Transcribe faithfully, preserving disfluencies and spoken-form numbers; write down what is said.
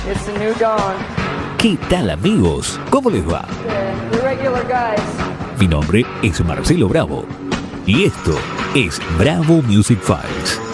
It's a new dawn. ¿Qué tal, amigos? ¿Cómo les va? The irregular guys. Mi nombre es Marcelo Bravo y esto es Bravo Music Files.